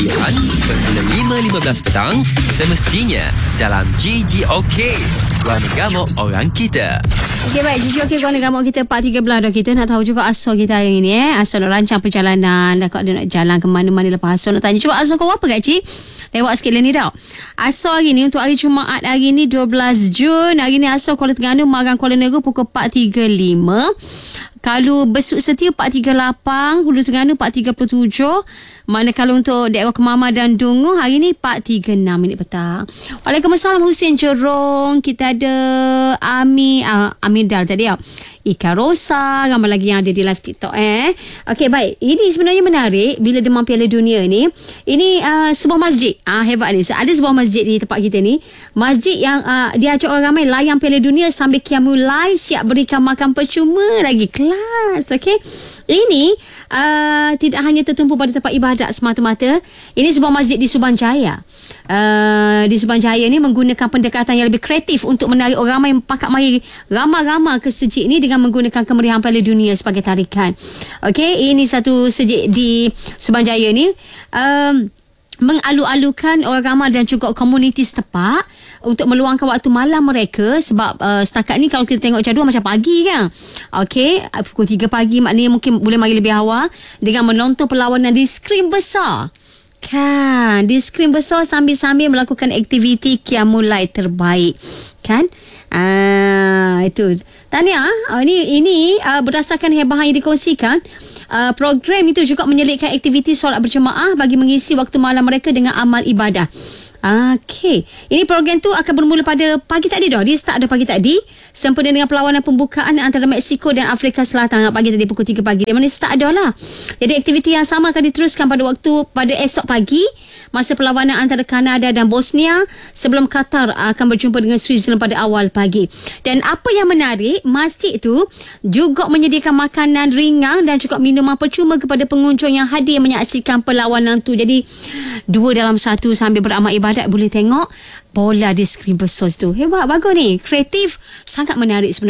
9.5 petang, semestinya dalam GGOK. Guana Gamok orang kita. Okey, baik. GGOK Guana Gamok kita 4.13 dah. Kita nak tahu juga Asal kita hari ni. Asal nak rancang perjalanan. Dah kau ada nak jalan ke mana-mana lepas Asal nak tanya. Cuba Asal kau apa kat Cik? Lewat sikit lah ni tau. Asal hari ni untuk hari Jumaat hari ni 12 Jun. Hari ni Asal Kuala Terengganu, Marang Kuala Negeri pukul 4.35. Kalau Besut Setia 4.38, Hulu Terengganu 4.37. Manakala untuk daerah Kemama dan Dungu hari ni 4.36 minit petang. Waalaikumsalam Husin Jerong. Kita ada Amidal tadi ya. Ika Rosa, ramai lagi yang ada di live TikTok Okey, baik. Ini sebenarnya menarik bila demam Piala Dunia ni. Ini sebuah masjid. Hebat ni. Ada sebuah masjid di tempat kita ni. Masjid yang dia ajak orang ramai layan Piala Dunia sambil qiyamul-lail, siap berikan makan percuma lagi. Kelas. Okey. Ini tidak hanya tertumpu pada tempat ibadat semata-mata. Ini sebuah masjid di Subang Jaya. Di Subang Jaya ni menggunakan pendekatan yang lebih kreatif untuk menarik orang ramai pakat mari ramai-ramai ke sejid ni dengan menggunakan kemeriahan Piala Dunia sebagai tarikan. Okey, ini satu sejid di Subang Jaya ni mengalu-alukan orang ramai dan juga komuniti setempat untuk meluangkan waktu malam mereka sebab setakat ni kalau kita tengok jadual macam pagi kan. Okey, pukul 3 pagi maknanya mungkin boleh mari lebih awal dengan menonton perlawanan di skrin besar. Kan, di skrin besar sambil-sambil melakukan aktiviti qiyamul-lail terbaik. Kan? Itu. Tahniah. Ini berdasarkan bahan yang dikongsikan, program itu juga menyelitkan aktiviti solat berjemaah bagi mengisi waktu malam mereka dengan amal ibadah. Okey. Ini program tu akan bermula pada pagi tadi dah. Dia start dah pagi tadi. Sempena dengan perlawanan pembukaan antara Mexico dan Afrika Selatan pagi tadi pukul 3 pagi. Di mana start dah lah. Jadi aktiviti yang sama akan diteruskan pada esok pagi masa perlawanan antara Kanada dan Bosnia sebelum Qatar akan berjumpa dengan Switzerland pada awal pagi. Dan apa yang menarik, masjid tu juga menyediakan makanan ringan dan juga minuman percuma kepada pengunjung yang hadir menyaksikan perlawanan tu. Jadi 2 dalam 1 sambil beramal ibadat boleh tengok bola di skrin besar tu. Hebat, bagus ni. Kreatif, sangat menarik sebenarnya.